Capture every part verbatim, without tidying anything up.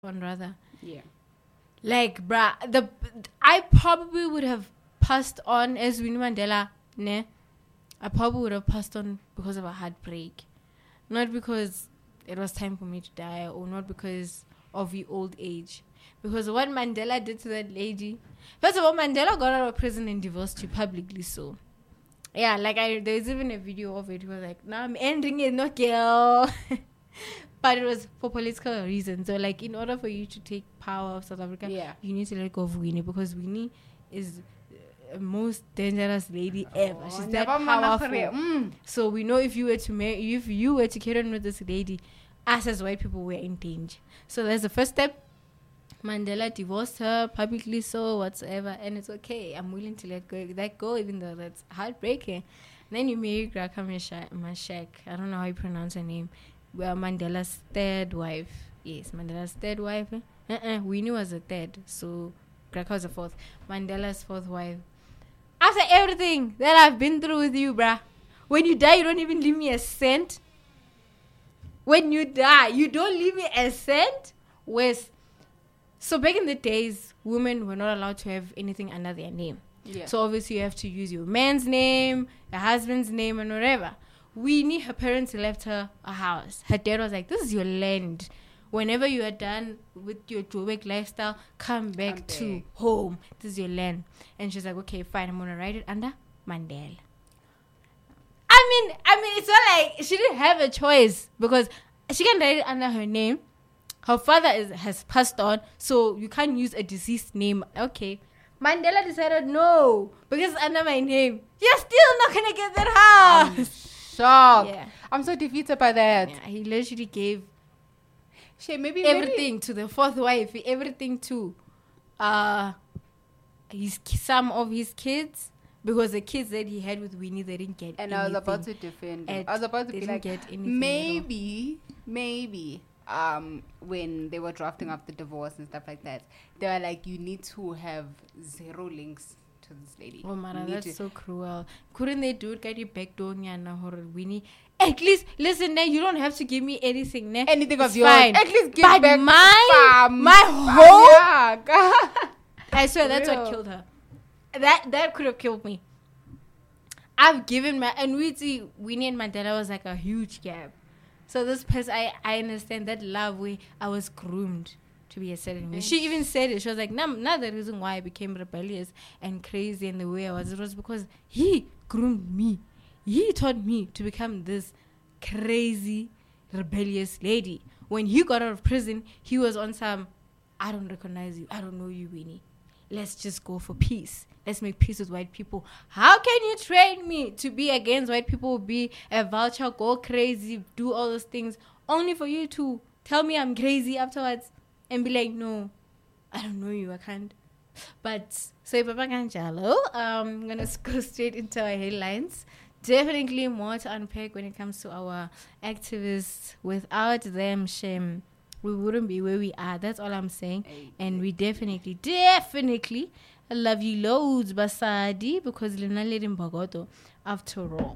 on rather. Yeah. Like, bruh, the I probably would have passed on as Winnie Mandela, ne? I probably would have passed on because of a heartbreak. Not because it was time for me to die, or not because of the old age. Because what Mandela did to that lady, first of all, Mandela got out of prison and divorced you publicly, so yeah, like I there's even a video of it. He was like, "No, I'm ending it, not girl." But it was for political reasons. So, like, in order for you to take power of South Africa, yeah. you need to let go of Winnie, because Winnie is the most dangerous lady ever. Oh, She's that powerful. Mm. So we know if you were to marry, if you were to carry on with this lady, us as white people were in danger. So that's the first step. Mandela divorced her publicly, so whatsoever, and it's okay. I'm willing to let go, let go, even though that's heartbreaking. And then you marry Graca Machel. I don't know how you pronounce her name. Well, Mandela's third wife. Yes, Mandela's third wife. Uh-uh, Winnie was a third, so Graca was a fourth. Mandela's fourth wife. After everything that I've been through with you, bruh, when you die, you don't even leave me a cent. When you die, you don't leave me a cent. Where's So back in the days, women were not allowed to have anything under their name. Yeah. So obviously you have to use your man's name, your husband's name, and whatever. Winnie, her parents left her a house. Her dad was like, "This is your land. Whenever you are done with your Joburg lifestyle, come back Come to back. home. This is your land." And she's like, "Okay, fine. I'm gonna write it under Mandela." I mean, I mean, it's not like she didn't have a choice, because she can write it under her name. Her father is, has passed on, so you can't use a deceased name. Okay. Mandela decided, no, because it's under my name. You're still not going to get that house. I'm shocked. Yeah. I'm so defeated by that. Yeah, he literally gave She, maybe everything maybe. to the fourth wife, everything to uh, his some of his kids, because the kids that he had with Winnie, they didn't get And anything. I was about to defend him. At- I was about to they be didn't like, get anything at all. maybe, maybe, um, when they were drafting up the divorce and stuff like that, they were like, you need to have zero links to this lady. Oh, man, You need that's to- so cruel. Couldn't they do it? Get you back door nyana or Winnie? At least, listen, ne, you don't have to give me anything, ne? anything It's of yours. fine. At least give But back my, some. my home, Yeah. I swear that's Real. what killed her. That that could have killed me. I've given my, and we see Winnie and Mandela was like a huge gap. So this person, I, I understand that love way. I was groomed to be a certain way. She even said it. She was like, no, not the reason why I became rebellious and crazy in the way I was. It was because he groomed me. He taught me to become this crazy, rebellious lady. When he got out of prison, he was on some, I don't recognize you. I don't know you, Winnie. Let's just go for peace. Let's make peace with white people. How can you train me to be against white people, be a vulture, go crazy, do all those things, only for you to tell me I'm crazy afterwards and be like, no, I don't know you, I can't. But, so Papa Kanjalo, um, I'm going to go straight into our headlines. Definitely more to unpack when it comes to our activists. Without them, shame, we wouldn't be where we are. That's all I'm saying. And we definitely, definitely love you loads, Basadi, because Lina led in Bogoto, after all.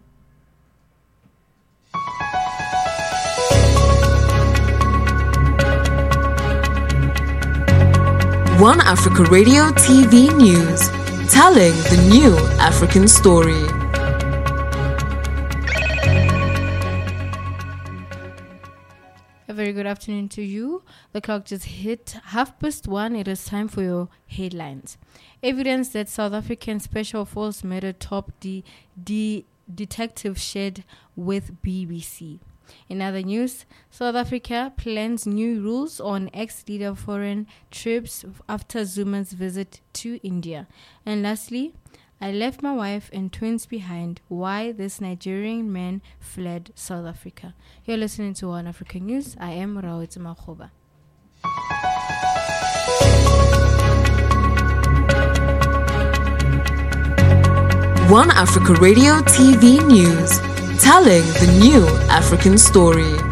One Africa Radio T V News, telling the new African story. A very good afternoon to you. The clock just hit half past one. It is time for your headlines. Evidence that South African Special Force murder top de- de- detective shared with B B C. In other news, South Africa plans new rules on ex-leader foreign trips after Zuma's visit to India. And lastly, I left my wife and twins behind. Why this Nigerian man fled South Africa. You're listening to One Africa News. I am Rawit Makhoba. One Africa Radio T V News, telling the new African story.